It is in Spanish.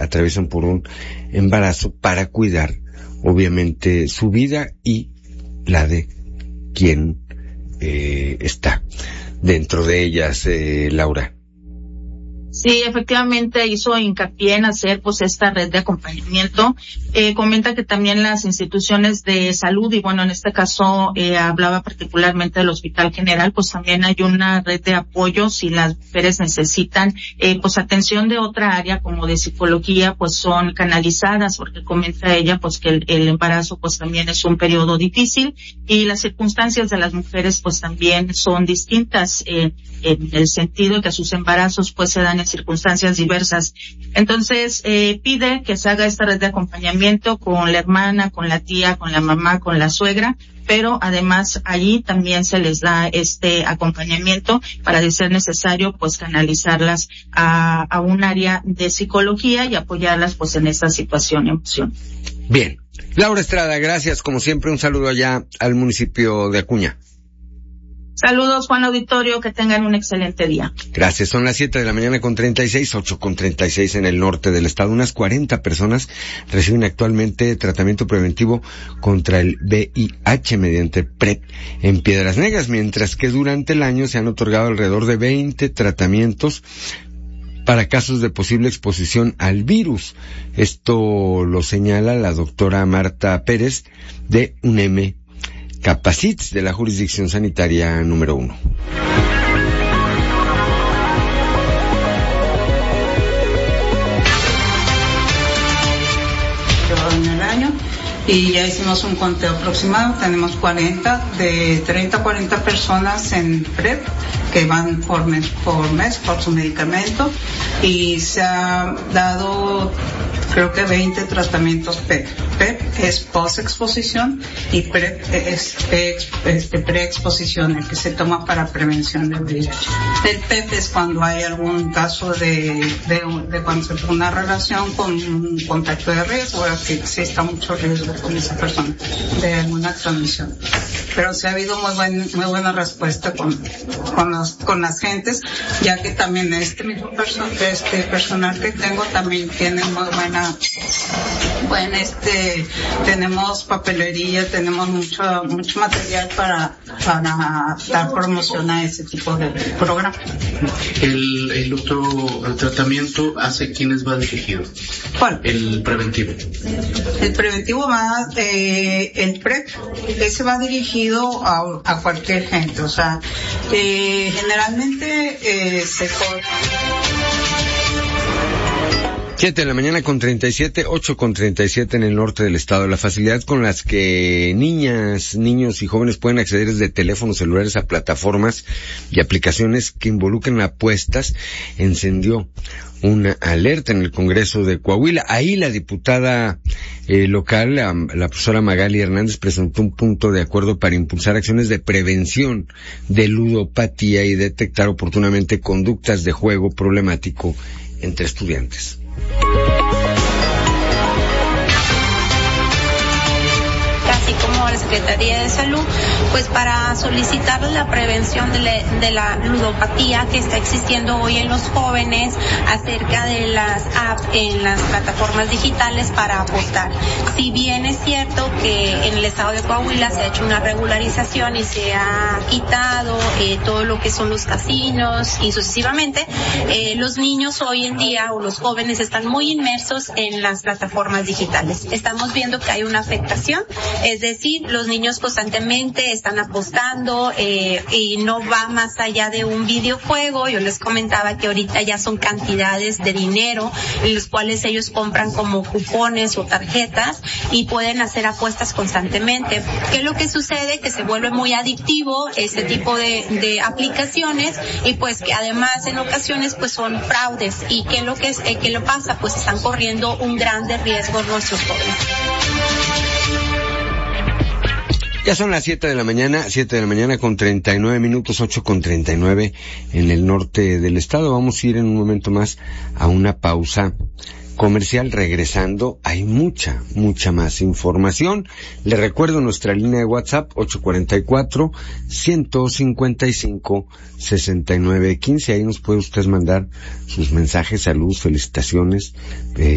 atraviesan por un embarazo para cuidar, obviamente, su vida y la de quien está dentro de ellas, Laura. Sí, efectivamente hizo hincapié en hacer pues esta red de acompañamiento. Comenta que también las instituciones de salud, y bueno, en este caso hablaba particularmente del Hospital General, pues también hay una red de apoyo si las mujeres necesitan pues atención de otra área como de psicología, pues son canalizadas, porque comenta ella pues que el embarazo pues también es un periodo difícil y las circunstancias de las mujeres pues también son distintas en el sentido que sus embarazos pues se dan en circunstancias diversas. Entonces, pide que se haga esta red de acompañamiento con la hermana, con la tía, con la mamá, con la suegra, pero además allí también se les da este acompañamiento para, de ser necesario, pues canalizarlas a un área de psicología y apoyarlas pues en esta situación y emoción. Bien. Laura Estrada, gracias. Como siempre, un saludo allá al municipio de Acuña. Saludos, Juan Auditorio, que tengan un excelente día. Gracias. Son las 7 de la mañana con 36, 8 con 36 en el norte del estado. Unas 40 personas reciben actualmente tratamiento preventivo contra el VIH mediante PrEP en Piedras Negras, mientras que durante el año se han otorgado alrededor de 20 tratamientos para casos de posible exposición al virus. Esto lo señala la doctora Marta Pérez de UNEM Capacits, de la jurisdicción sanitaria número 1. En el año, y ya hicimos un conteo aproximado, tenemos 30 a 40 personas en PrEP que van por mes por su medicamento, y se ha dado creo que 20 tratamientos PEP. PEP es post-exposición y PrEP es pre-exposición, el que se toma para prevención del VIH. El PEP es cuando hay algún caso de cuando se pone una relación con un contacto de riesgo, o que exista mucho riesgo con esa persona de alguna transmisión. Pero sí ha habido muy buena respuesta con las gentes, ya que también este mismo personal que tengo también tiene muy tenemos papelería, tenemos mucho material para dar promoción a ese tipo de programa. El otro tratamiento, ¿hacia quiénes va dirigido? ¿Cuál? El preventivo. El preventivo va, el PrEP, ese va dirigido a cualquier gente, o sea, generalmente se 7 de la mañana con 37, 8 con 37 en el norte del estado. La facilidad con las que niñas, niños y jóvenes pueden acceder desde teléfonos celulares a plataformas y aplicaciones que involucran apuestas encendió una alerta en el Congreso de Coahuila. Ahí la diputada local, la profesora Magali Hernández, presentó un punto de acuerdo para impulsar acciones de prevención de ludopatía y detectar oportunamente conductas de juego problemático entre estudiantes. Así como la Secretaría de Salud, pues para solicitar la prevención de la ludopatía que está existiendo hoy en los jóvenes acerca de las apps en las plataformas digitales para apostar. Si bien es cierto que en el estado de Coahuila se ha hecho una regularización y se ha quitado todo lo que son los casinos y sucesivamente, los niños hoy en día o los jóvenes están muy inmersos en las plataformas digitales. Estamos viendo que hay una afectación, es decir, los niños constantemente están apostando y no va más allá de un videojuego. Yo les comentaba que ahorita ya son cantidades de dinero en los cuales ellos compran como cupones o tarjetas y pueden hacer apuestas constantemente. ¿Qué es lo que sucede? Que se vuelve muy adictivo este tipo de aplicaciones y pues que además en ocasiones pues son fraudes. ¿Y qué es lo que pasa? Pues están corriendo un grande riesgo nuestros jóvenes. Ya son las 7 de la mañana con 39 minutos, 8 con 39 en el norte del estado. Vamos a ir en un momento más a una pausa comercial. Regresando, hay mucha más información. Le recuerdo nuestra línea de WhatsApp, 844-155-6915. Ahí nos puede usted mandar sus mensajes, saludos, felicitaciones,